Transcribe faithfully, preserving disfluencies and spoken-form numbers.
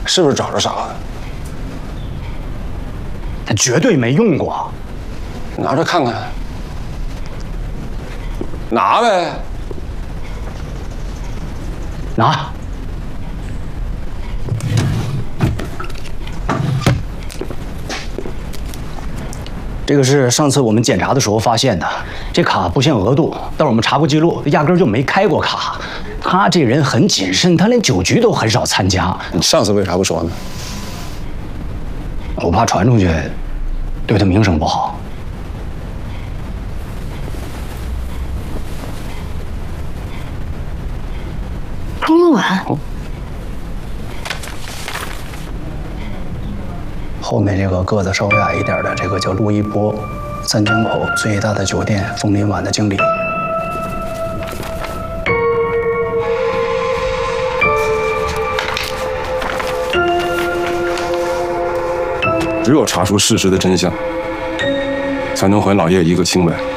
是不是找着啥了？ 他绝对没用过。 拿着看看。拿呗。 拿。这个是上次我们检查的时候发现的，这卡不限额度，但是我们查过记录，压根儿就没开过卡。他这人很谨慎，他连酒局都很少参加。 你上次为啥不说呢？ 我怕传出去，对他名声不好。 中文。 后面这个个子稍微矮一点的，这个叫陆一波，三江口最大的酒店枫林晚的经理。 只有查出事实的真相，才能还老叶一个清白。